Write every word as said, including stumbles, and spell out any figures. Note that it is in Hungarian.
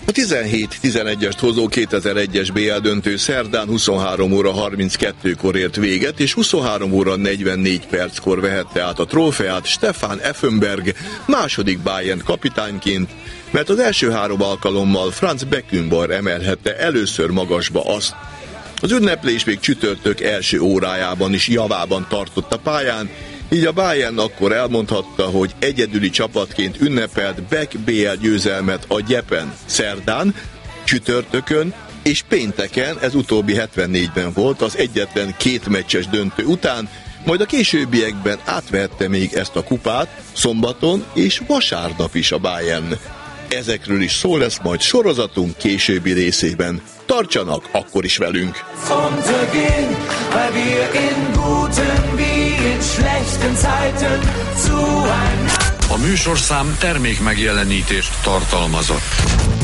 A tizenhét tizenegyest hozó kétezer-egyes bé el döntő szerdán huszonhárom óra harminckettőkor ért véget, és huszonhárom óra negyvennégy perckor vehette át a trófeát Stefan Effenberg második Bayern kapitányként, mert az első három alkalommal Franz Beckenbauer emelhette először magasba azt. Az ünneplés még csütörtök első órájában is javában tartott a pályán, így a Bayern akkor elmondhatta, hogy egyedüli csapatként ünnepelt Beck bé el győzelmet a gyepen szerdán, csütörtökön és pénteken, ez utóbbi hetvennégyben volt az egyetlen két meccses döntő után, majd a későbbiekben átvehette még ezt a kupát szombaton és vasárnap is a Bayern. Ezekről is szó lesz majd sorozatunk későbbi részében. Tartsanak akkor is velünk! A műsorszám termék megjelenítést tartalmazott.